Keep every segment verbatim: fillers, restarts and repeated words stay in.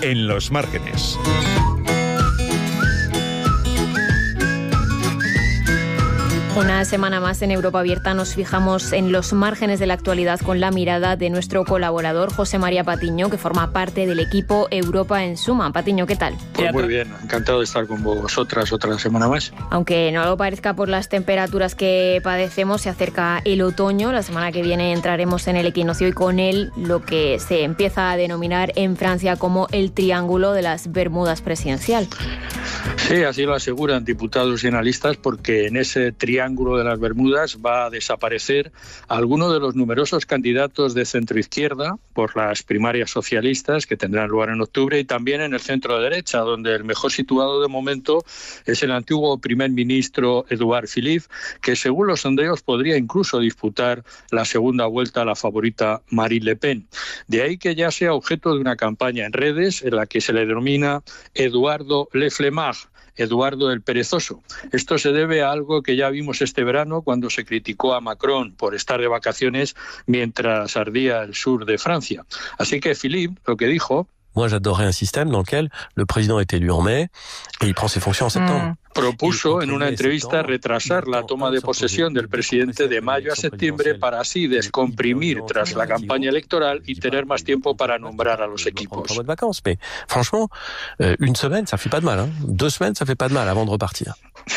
En los márgenes. Una semana más en Europa Abierta nos fijamos en los márgenes de la actualidad con la mirada de nuestro colaborador José María Patiño, que forma parte del equipo Europa en Suma. Patiño, ¿qué tal? Pues muy bien, encantado de estar con vosotras otra semana más. Aunque no lo parezca por las temperaturas que padecemos, se acerca el otoño. La semana que viene entraremos en el equinoccio y con él lo que se empieza a denominar en Francia como el Triángulo de las Bermudas presidencial. Sí, así lo aseguran diputados y analistas, porque en ese triángulo de las Bermudas va a desaparecer alguno de los numerosos candidatos de centroizquierda por las primarias socialistas que tendrán lugar en octubre, y también en el centro derecha, donde el mejor situado de momento es el antiguo primer ministro Édouard Philippe, que según los sondeos podría incluso disputar la segunda vuelta a la favorita Marine Le Pen. De ahí que ya sea objeto de una campaña en redes en la que se le denomina Eduardo Le Flemmard, Eduardo el Perezoso. Esto se debe a algo que ya vimos este verano cuando se criticó a Macron por estar de vacaciones mientras ardía el sur de Francia. Así que Philippe lo que dijo: Moi, j'adorerais un système dans lequel le président est élu en mai et il prend ses fonctions en septembre. Propuso en una entrevista retrasar la toma de posesión del presidente de mayo a septiembre para así descomprimir tras la campaña electoral y tener más tiempo para nombrar a los equipos. Mais franchement, une semaine, ça fait pas de mal, hein. Deux semaines, ça fait pas de mal avant de repartir.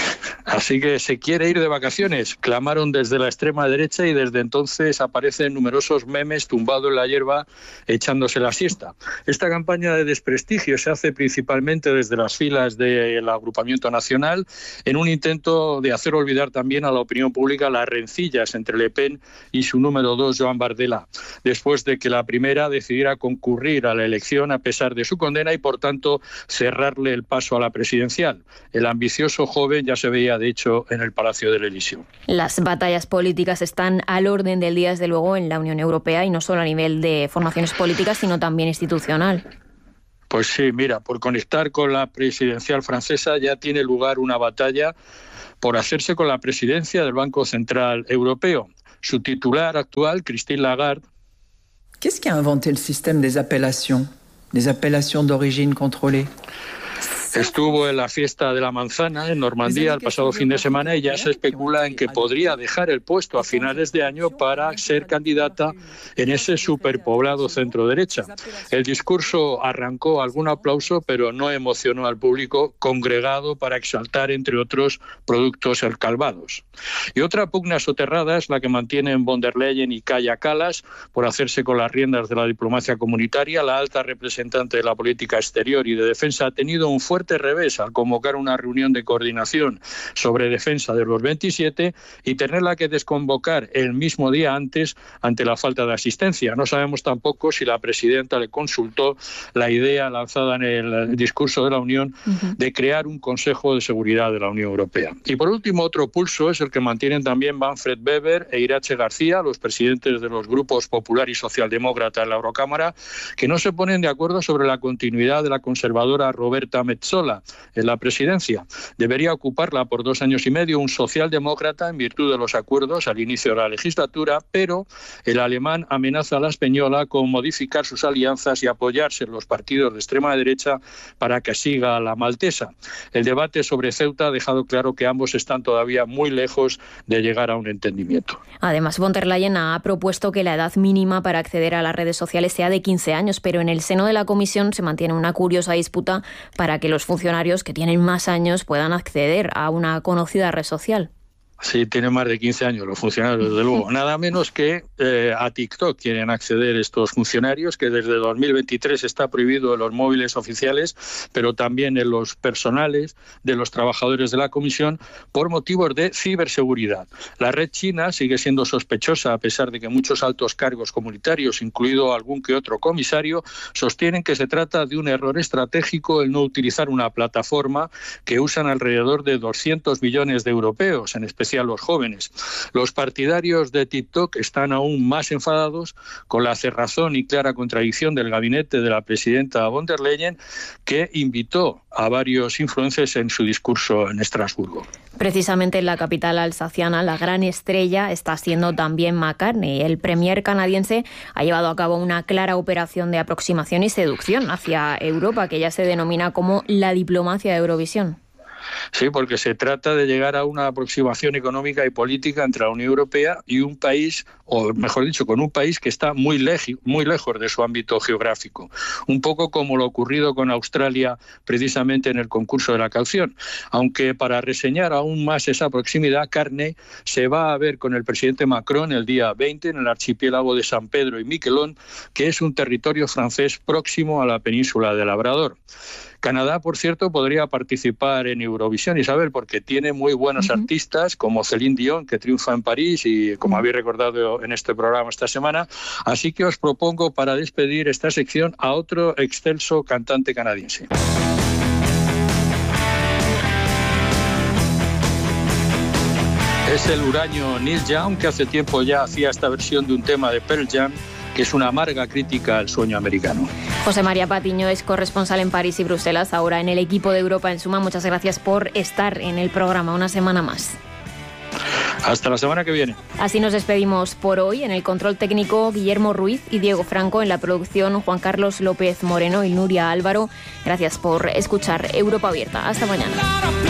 Así que se quiere ir de vacaciones, clamaron desde la extrema derecha, y desde entonces aparecen numerosos memes tumbado en la hierba echándose la siesta. Esta campaña de desprestigio se hace principalmente desde las filas del agrupamiento nacional, en un intento de hacer olvidar también a la opinión pública las rencillas entre Le Pen y su número dos, Joan Bardella, después de que la primera decidiera concurrir a la elección a pesar de su condena y, por tanto, cerrarle el paso a la presidencial. El ambicioso joven ya se veía, de hecho, en el Palacio del Elíseo. Las batallas políticas están al orden del día, desde luego, en la Unión Europea, y no solo a nivel de formaciones políticas, sino también institucional. Pues sí, mira, por conectar con la presidencial francesa ya tiene lugar una batalla por hacerse con la presidencia del Banco Central Europeo. Su titular actual, Christine Lagarde. Qu'est-ce qui a inventé el système des appellations, des appellations d'origine contrôlée? Estuvo en la fiesta de la manzana en Normandía el pasado fin de semana y ya se especula en que podría dejar el puesto a finales de año para ser candidata en ese superpoblado centro-derecha. El discurso arrancó algún aplauso, pero no emocionó al público congregado para exaltar, entre otros, productos calvados. Y otra pugna soterrada es la que mantienen von der Leyen y Kaja Kallas por hacerse con las riendas de la diplomacia comunitaria. La alta representante de la política exterior y de defensa ha tenido un fuerte revés al convocar una reunión de coordinación sobre defensa de los veintisiete y tenerla que desconvocar el mismo día antes ante la falta de asistencia. No sabemos tampoco si la presidenta le consultó la idea lanzada en el discurso de la Unión uh-huh. de crear un Consejo de Seguridad de la Unión Europea. Y por último, otro pulso es el que mantienen también Manfred Weber e Iratxe García, los presidentes de los grupos Popular y Socialdemócrata en la Eurocámara, que no se ponen de acuerdo sobre la continuidad de la conservadora Roberta Metsola en la presidencia. Debería ocuparla por dos años y medio un socialdemócrata en virtud de los acuerdos al inicio de la legislatura, pero el alemán amenaza a la española con modificar sus alianzas y apoyarse en los partidos de extrema derecha para que siga la maltesa. El debate sobre Ceuta ha dejado claro que ambos están todavía muy lejos de llegar a un entendimiento. Además, von der Leyen ha propuesto que la edad mínima para acceder a las redes sociales sea de quince años, pero en el seno de la Comisión se mantiene una curiosa disputa para que los funcionarios que tienen más años puedan acceder a una conocida red social. Sí, tienen más de quince años los funcionarios, desde luego. Nada menos que eh, a TikTok quieren acceder estos funcionarios, que desde dos mil veintitrés está prohibido en los móviles oficiales, pero también en los personales de los trabajadores de la Comisión, por motivos de ciberseguridad. La red china sigue siendo sospechosa, a pesar de que muchos altos cargos comunitarios, incluido algún que otro comisario, sostienen que se trata de un error estratégico el no utilizar una plataforma que usan alrededor de doscientos millones de europeos, en especial especial los jóvenes. Los partidarios de TikTok están aún más enfadados con la cerrazón y clara contradicción del gabinete de la presidenta von der Leyen, que invitó a varios influencers en su discurso en Estrasburgo. Precisamente en la capital alsaciana, la gran estrella está siendo también McCartney. El premier canadiense ha llevado a cabo una clara operación de aproximación y seducción hacia Europa, que ya se denomina como la diplomacia de Eurovisión. Sí, porque se trata de llegar a una aproximación económica y política entre la Unión Europea y un país, o mejor dicho, con un país que está muy, leji, muy lejos de su ámbito geográfico. Un poco como lo ocurrido con Australia precisamente en el concurso de la canción. Aunque para reseñar aún más esa proximidad, Carney se va a ver con el presidente Macron el día veinte en el archipiélago de San Pedro y Miquelón, que es un territorio francés próximo a la península de Labrador. Canadá, por cierto, podría participar en Eurovisión, Isabel, porque tiene muy buenos uh-huh. artistas como Céline Dion, que triunfa en París y como uh-huh. habéis recordado en este programa esta semana. Así que os propongo para despedir esta sección a otro excelso cantante canadiense. Es el huraño Neil Young, que hace tiempo ya hacía esta versión de un tema de Pearl Jam, que es una amarga crítica al sueño americano. José María Patiño es corresponsal en París y Bruselas, ahora en el equipo de Europa en Suma. Muchas gracias por estar en el programa una semana más. Hasta la semana que viene. Así nos despedimos por hoy. En el control técnico, Guillermo Ruiz y Diego Franco. En la producción, Juan Carlos López Moreno y Nuria Álvaro. Gracias por escuchar Europa Abierta. Hasta mañana.